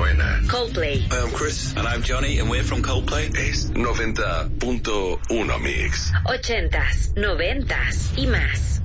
suena. Coldplay. Hi, I'm Chris. And I'm Johnny, and we're from Coldplay. Es 90.1 Mix. 80s, 90s y más.